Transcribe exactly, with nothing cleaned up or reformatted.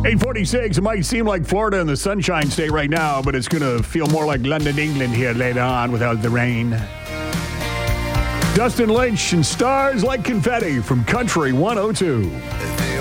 eight forty-six, it might seem like Florida in the Sunshine State right now, but it's going to feel more like London, England here later on without the rain. Dustin Lynch and Stars Like Confetti from Country one oh two.